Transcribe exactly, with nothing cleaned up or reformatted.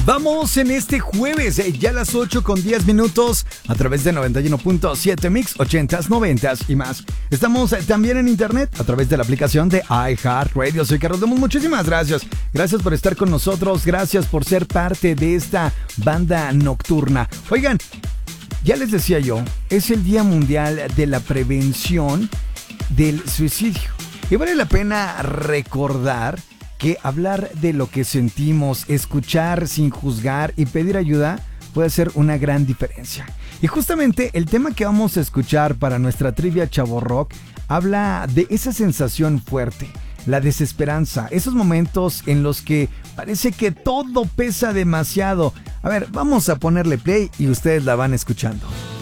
Vamos en este jueves, eh, ya a las ocho con diez minutos, a través de noventa y uno punto siete Mix, ochentas, noventas y más. Estamos eh, también en internet, a través de la aplicación de iHeartRadio. Soy Carlos Lemus, muchísimas gracias. Gracias por estar con nosotros, gracias por ser parte de esta banda nocturna. Oigan, ya les decía yo, es el Día Mundial de la Prevención del Suicidio. Y vale la pena recordar que hablar de lo que sentimos, escuchar sin juzgar y pedir ayuda puede hacer una gran diferencia. Y justamente el tema que vamos a escuchar para nuestra trivia Chavo Rock habla de esa sensación fuerte, la desesperanza, esos momentos en los que parece que todo pesa demasiado. A ver, vamos a ponerle play y ustedes la van escuchando.